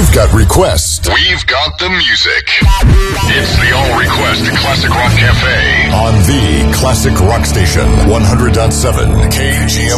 You've got requests. We've got the music. It's the All Request Classic Rock Cafe. On the Classic Rock Station, 100.7 KGMO.